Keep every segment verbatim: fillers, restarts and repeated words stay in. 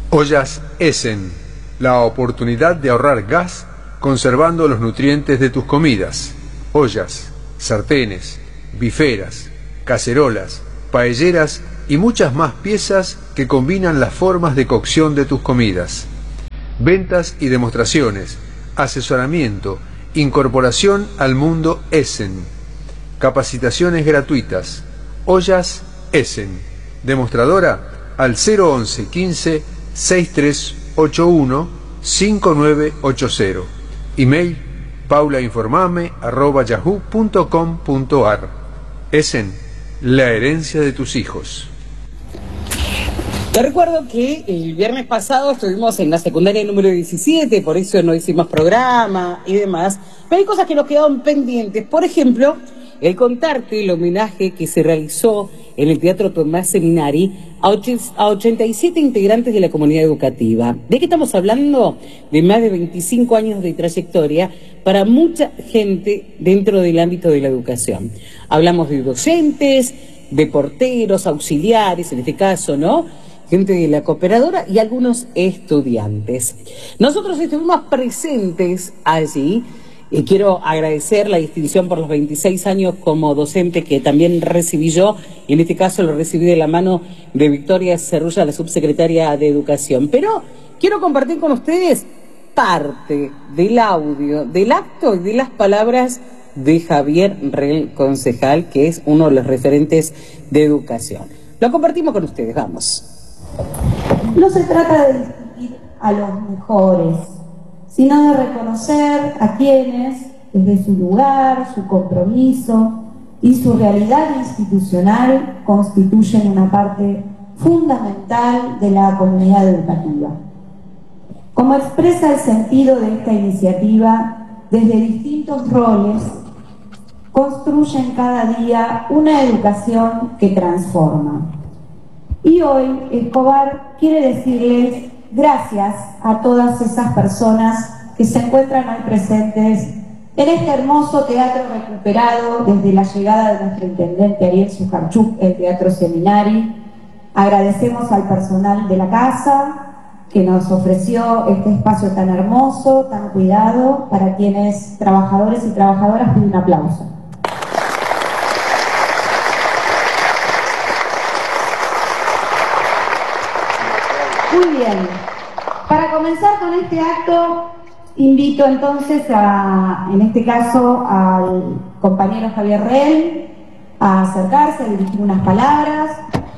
Ollas Essen, la oportunidad de ahorrar gas conservando los nutrientes de tus comidas. Ollas, sartenes, biferas, cacerolas, paelleras y muchas más piezas que combinan las formas de cocción de tus comidas. Ventas y demostraciones, asesoramiento, incorporación al mundo Essen. Capacitaciones gratuitas. Ollas Essen. Demostradora al cero once quince sesenta y tres ochenta y uno cincuenta y nueve ochenta. Email paulainformame arroba yahoo punto com punto ar. Essen, la herencia de tus hijos. Te recuerdo que el viernes pasado estuvimos en la secundaria número diecisiete, por eso no hicimos programa y demás, pero hay cosas que nos quedaron pendientes. Por ejemplo, el contarte el homenaje que se realizó en el Teatro Tomás Seminari a ochenta y siete integrantes de la comunidad educativa. ¿De qué estamos hablando? De más de veinticinco años de trayectoria para mucha gente dentro del ámbito de la educación. Hablamos de docentes, de porteros, auxiliares, en este caso, ¿no?, gente de la cooperadora y algunos estudiantes. Nosotros estuvimos presentes allí y quiero agradecer la distinción por los veintiséis años como docente que también recibí yo, y en este caso lo recibí de la mano de Victoria Cerrulla, la subsecretaria de Educación. Pero quiero compartir con ustedes parte del audio, del acto y de las palabras de Javier Rel, concejal, que es uno de los referentes de educación. Lo compartimos con ustedes, vamos. No se trata de distinguir a los mejores, sino de reconocer a quienes, desde su lugar, su compromiso y su realidad institucional, constituyen una parte fundamental de la comunidad educativa. Como expresa el sentido de esta iniciativa, desde distintos roles, construyen cada día una educación que transforma. Y hoy Escobar quiere decirles gracias a todas esas personas que se encuentran hoy presentes en este hermoso teatro recuperado desde la llegada de nuestro intendente Ariel Sujarchuk, el Teatro Seminari. Agradecemos al personal de la casa que nos ofreció este espacio tan hermoso, tan cuidado, para quienes trabajadores y trabajadoras piden un aplauso. Muy bien, para comenzar con este acto, invito entonces, a, en este caso, al compañero Javier Rel a acercarse, a dirigir unas palabras.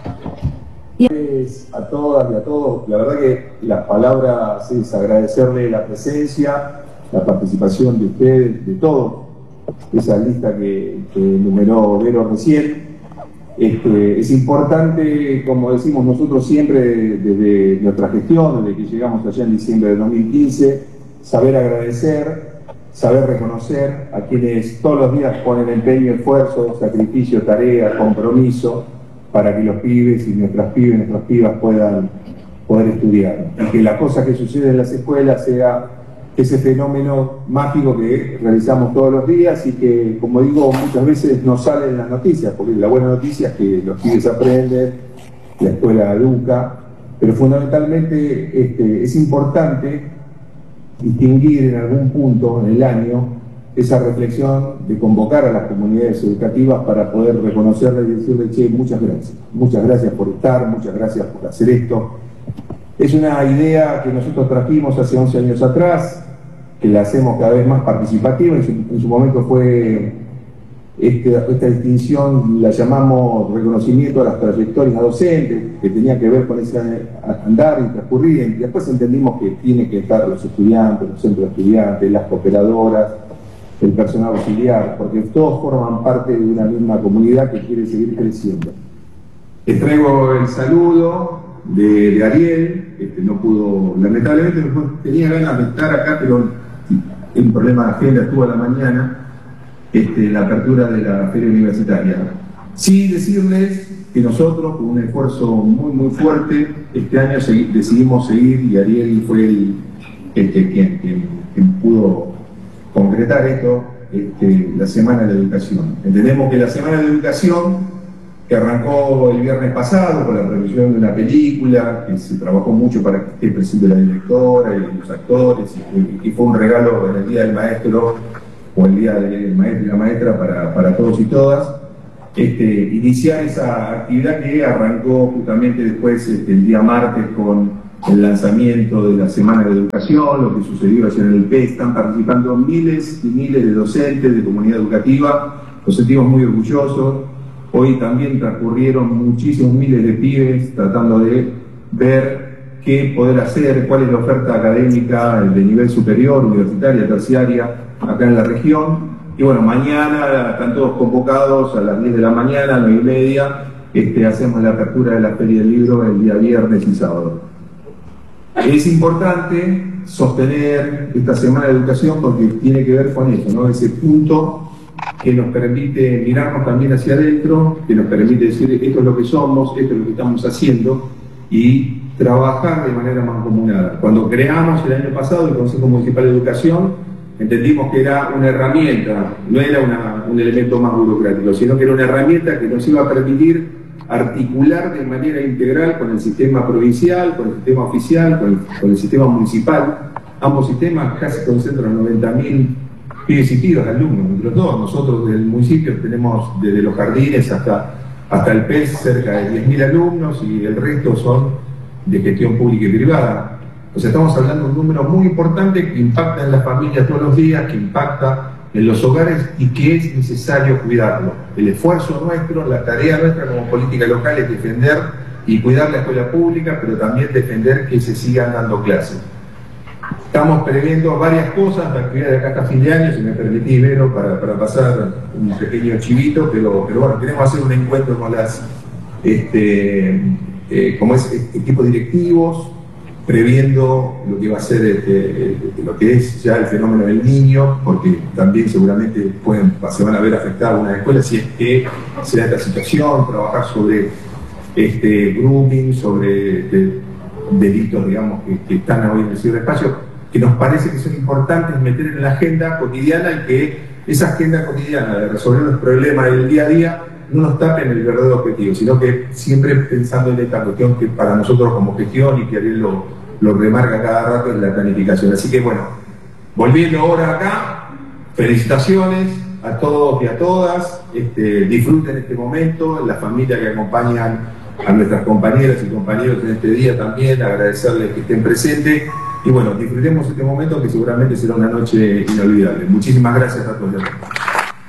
Y... A todas y a todos, la verdad que las palabras es agradecerle la presencia, la participación de ustedes, de todos, esa lista que, que enumeró Vero recién. Este, es importante, como decimos nosotros siempre desde nuestra gestión, desde que llegamos allá en diciembre de dos mil quince, saber agradecer, saber reconocer a quienes todos los días ponen empeño, esfuerzo, sacrificio, tarea, compromiso para que los pibes y nuestras pibes y nuestras pibas puedan poder estudiar. Y que la cosa que sucede en las escuelas sea ese fenómeno mágico que realizamos todos los días y que, como digo, muchas veces no sale en las noticias, porque la buena noticia es que los pibes aprenden, la escuela educa, pero fundamentalmente este, es importante distinguir en algún punto en el año esa reflexión de convocar a las comunidades educativas para poder reconocerles y decirles, che, muchas gracias, muchas gracias por estar, muchas gracias por hacer esto. Es una idea que nosotros trajimos hace once años atrás, que la hacemos cada vez más participativa. En su, en su momento fue este, esta distinción, la llamamos reconocimiento a las trayectorias docentes, que tenía que ver con ese andar y transcurrir. Y después entendimos que tiene que estar los estudiantes, los centros de estudiantes, las cooperadoras, el personal auxiliar, porque todos forman parte de una misma comunidad que quiere seguir creciendo. Les traigo el saludo de, de Ariel, este, no pudo, lamentablemente no tenía ganas de estar acá, pero hay un problema de agenda, estuvo a la mañana, este, la apertura de la feria universitaria. Sí decirles que nosotros, con un esfuerzo muy muy fuerte, este año segui decidimos seguir, y Ariel fue el, el, el quien, quien, quien pudo concretar esto, este, la Semana de la Educación. Entendemos que la Semana de la Educación que arrancó el viernes pasado con la producción de una película, que se trabajó mucho para que esté presente la directora y los actores, y, y fue un regalo en el Día del Maestro, o el Día del Maestro y la Maestra para, para todos y todas. Este, iniciar esa actividad que arrancó justamente después este, el día martes con el lanzamiento de la Semana de Educación, lo que sucedió ayer en el P E. Están participando miles y miles de docentes de comunidad educativa, nos sentimos muy orgullosos. Hoy también transcurrieron muchísimos miles de pibes tratando de ver qué poder hacer, cuál es la oferta académica de nivel superior, universitaria, terciaria, acá en la región. Y bueno, mañana están todos convocados a las diez de la mañana, nueve y media, este, hacemos la apertura de la Feria del Libro el día viernes y sábado. Es importante sostener esta Semana de Educación porque tiene que ver con eso, ¿no? Ese punto que nos permite mirarnos también hacia adentro, que nos permite decir esto es lo que somos, esto es lo que estamos haciendo y trabajar de manera mancomunada. Cuando creamos el año pasado el Consejo Municipal de Educación, entendimos que era una herramienta, no era una, un elemento más burocrático, sino que era una herramienta que nos iba a permitir articular de manera integral con el sistema provincial, con el sistema oficial, con el, con el sistema municipal. Ambos sistemas casi concentran noventa mil pibes y pibas, alumnos, entre todos. Nosotros del municipio tenemos desde los jardines hasta, hasta el P E S cerca de diez mil alumnos y el resto son de gestión pública y privada. O sea, estamos hablando de un número muy importante que impacta en las familias todos los días, que impacta en los hogares y que es necesario cuidarlo. El esfuerzo nuestro, la tarea nuestra como política local es defender y cuidar la escuela pública, pero también defender que se sigan dando clases. Estamos previendo varias cosas, la actividad de acá hasta fin de año, si me permitís, Vero, para, para pasar un pequeño chivito, pero, pero bueno, queremos hacer un encuentro con las, este, eh, como es, equipos directivos, previendo lo que va a ser este, lo que es ya el fenómeno del niño, porque también seguramente pueden, se van a ver afectadas algunas escuelas si es que se da esta situación, trabajar sobre este grooming, sobre este, delitos, digamos, que, que están hoy en el ciberespacio, que nos parece que son importantes meter en la agenda cotidiana y que esa agenda cotidiana de resolver los problemas del día a día no nos tape en el verdadero objetivo, sino que siempre pensando en esta cuestión que para nosotros como gestión y que Ariel lo, lo remarca cada rato es la planificación. Así que bueno, volviendo ahora acá, felicitaciones a todos y a todas, este, disfruten este momento, la familia que acompañan a nuestras compañeras y compañeros en este día también, agradecerles que estén presentes y bueno, disfrutemos este momento que seguramente será una noche inolvidable. Muchísimas gracias a todos.